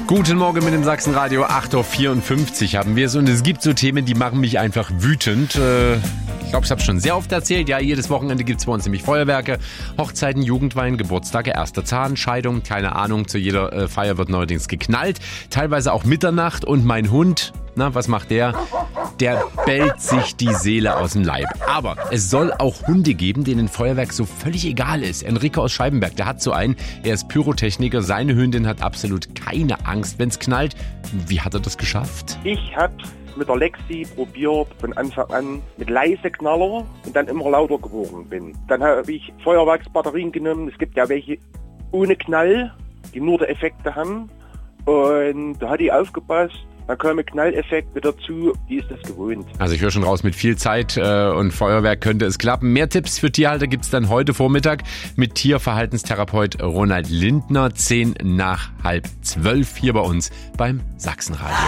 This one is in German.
Guten Morgen mit dem Sachsenradio, 8.54 Uhr haben wir es und es gibt so Themen, die machen mich einfach wütend. Ich glaube, ich habe es schon sehr oft erzählt. Ja, jedes Wochenende gibt es bei uns nämlich Feuerwerke, Hochzeiten, Jugendweihen, Geburtstage, erster Zahn, Scheidung, keine Ahnung. Zu jeder Feier wird neuerdings geknallt, teilweise auch Mitternacht und mein Hund, na, was macht der? Der bellt sich die Seele aus dem Leib. Aber es soll auch Hunde geben, denen Feuerwerk so völlig egal ist. Enrico aus Scheibenberg, der hat so einen. Er ist Pyrotechniker. Seine Hündin hat absolut keine Angst, wenn es knallt. Wie hat er das geschafft? Ich habe mit der Lexi probiert, von Anfang an mit leise Knaller und dann immer lauter geworden bin. Dann habe ich Feuerwerksbatterien genommen. Es gibt ja welche ohne Knall, die nur die Effekte haben. Und da hat die aufgepasst. Da kamen Knalleffekte dazu, die ist das gewohnt. Also ich höre schon raus, mit viel Zeit und Feuerwerk könnte es klappen. Mehr Tipps für Tierhalter gibt's dann heute Vormittag mit Tierverhaltenstherapeut Ronald Lindner, 10 nach halb 12 hier bei uns beim Sachsenradio.